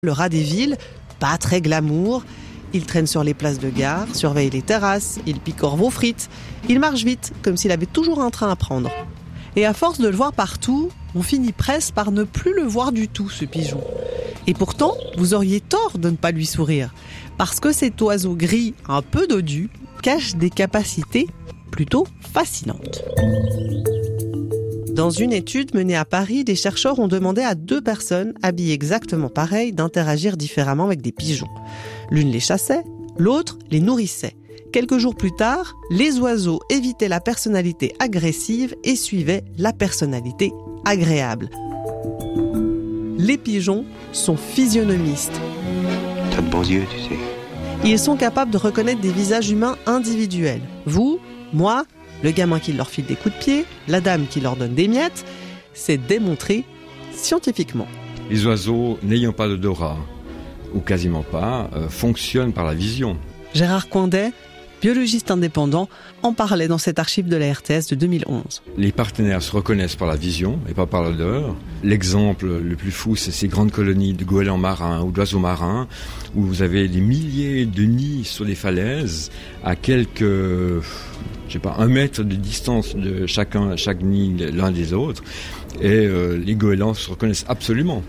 Le rat des villes, pas très glamour. Il traîne sur les places de gare, surveille les terrasses, il picore vos frites. Il marche vite, comme s'il avait toujours un train à prendre. Et à force de le voir partout, on finit presque par ne plus le voir du tout, ce pigeon. Et pourtant, vous auriez tort de ne pas lui sourire. Parce que cet oiseau gris, un peu dodu, cache des capacités plutôt fascinantes. Dans une étude menée à Paris, des chercheurs ont demandé à 2 personnes, habillées exactement pareil, d'interagir différemment avec des pigeons. L'une les chassait, l'autre les nourrissait. Quelques jours plus tard, les oiseaux évitaient la personnalité agressive et suivaient la personnalité agréable. Les pigeons sont physionomistes. T'as de beaux yeux, tu sais. Ils sont capables de reconnaître des visages humains individuels. Vous, moi, le gamin qui leur file des coups de pied, la dame qui leur donne des miettes, c'est démontré scientifiquement. Les oiseaux n'ayant pas d'odorat, ou quasiment pas, fonctionnent par la vision. Gérard Coindet, biologiste indépendant, en parlait dans cette archive de la RTS de 2011. Les partenaires se reconnaissent par la vision et pas par l'odeur. L'exemple le plus fou, c'est ces grandes colonies de goélands marins ou d'oiseaux marins, où vous avez des milliers de nids sur les falaises, à quelques, 1 mètre de distance de chaque nid l'un des autres, et les goélands se reconnaissent absolument.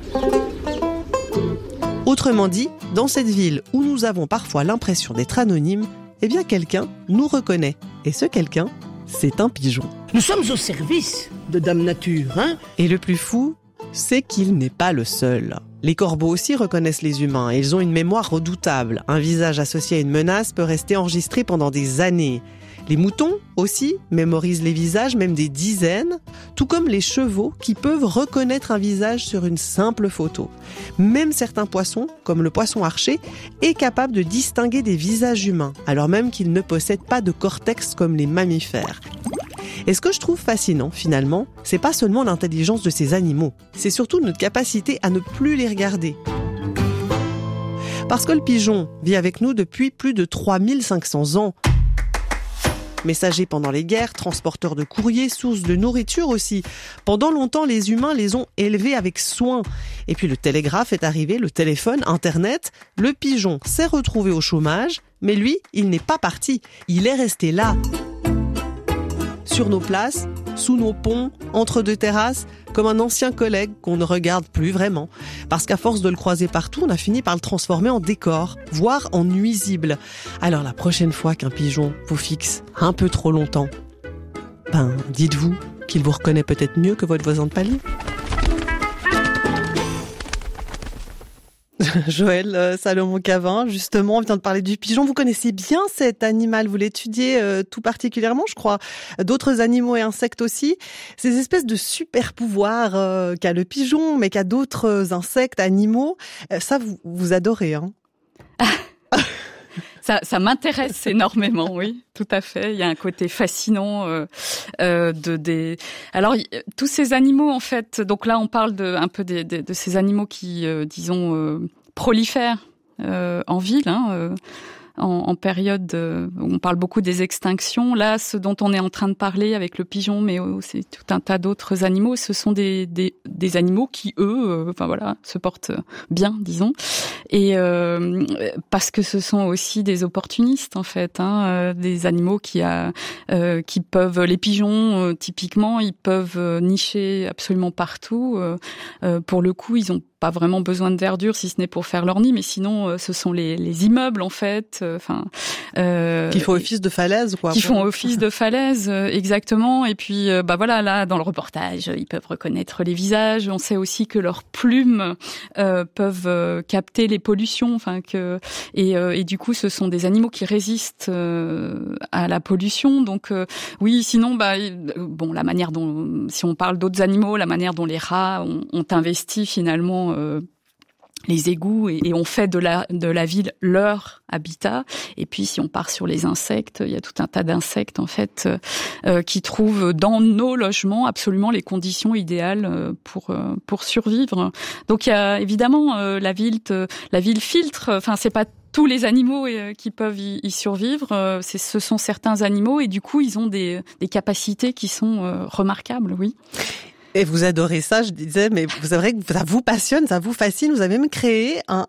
Autrement dit, dans cette ville où nous avons parfois l'impression d'être anonymes, eh bien quelqu'un nous reconnaît. Et ce quelqu'un, c'est un pigeon. Nous sommes au service de Dame Nature, hein ? Et le plus fou, c'est qu'il n'est pas le seul. Les corbeaux aussi reconnaissent les humains et ils ont une mémoire redoutable. Un visage associé à une menace peut rester enregistré pendant des années. Les moutons aussi mémorisent les visages, même des dizaines, tout comme les chevaux qui peuvent reconnaître un visage sur une simple photo. Même certains poissons, comme le poisson archer, est capable de distinguer des visages humains, alors même qu'ils ne possèdent pas de cortex comme les mammifères. Et ce que je trouve fascinant, finalement, c'est pas seulement l'intelligence de ces animaux, c'est surtout notre capacité à ne plus les regarder. Parce que le pigeon vit avec nous depuis plus de 3500 ans. Messagers pendant les guerres, transporteurs de courrier, source de nourriture aussi. Pendant longtemps, les humains les ont élevés avec soin. Et puis le télégraphe est arrivé, le téléphone, Internet. Le pigeon s'est retrouvé au chômage, mais lui, il n'est pas parti. Il est resté là. Sur nos places, sous nos ponts, entre 2 terrasses, comme un ancien collègue qu'on ne regarde plus vraiment. Parce qu'à force de le croiser partout, on a fini par le transformer en décor, voire en nuisible. Alors la prochaine fois qu'un pigeon vous fixe un peu trop longtemps, dites-vous qu'il vous reconnaît peut-être mieux que votre voisin de palier. Joël Salomon-Cavin, justement, on vient de parler du pigeon. Vous connaissez bien cet animal, vous l'étudiez tout particulièrement, je crois. D'autres animaux et insectes aussi. Ces espèces de super pouvoirs qu'a le pigeon, mais qu'a d'autres insectes, animaux. Ça, vous adorez, hein? Ça m'intéresse énormément, oui, tout à fait. Il y a un côté fascinant Alors tous ces animaux en fait. Donc là, on parle de ces animaux qui, prolifèrent en ville. En période, on parle beaucoup des extinctions. Là, ce dont on est en train de parler avec le pigeon, mais aussi tout un tas d'autres animaux, ce sont des animaux qui, eux, se portent bien, disons. Et parce que ce sont aussi des opportunistes, en fait, des animaux qui peuvent, les pigeons, typiquement, ils peuvent nicher absolument partout. Pour le coup, ils ont pas vraiment besoin de verdure, si ce n'est pour faire leur nid, mais sinon, ce sont les immeubles, en fait, qui font office de falaise, quoi. Qui font office de falaise, exactement. Et puis, là, dans le reportage, ils peuvent reconnaître les visages. On sait aussi que leurs plumes peuvent capter les pollutions, et du coup, ce sont des animaux qui résistent à la pollution. Donc, oui, sinon, la manière dont, si on parle d'autres animaux, la manière dont les rats ont investi finalement les égouts et ont fait de la ville leur habitat. Et puis si on part sur les insectes, il y a tout un tas d'insectes en fait qui trouvent dans nos logements absolument les conditions idéales pour survivre. Donc il y a évidemment la ville filtre. C'est pas tous les animaux qui peuvent y survivre, ce sont certains animaux et du coup ils ont des capacités qui sont remarquables, oui. Et vous adorez ça, je disais, mais c'est vrai que ça vous passionne, ça vous fascine. Vous avez même créé un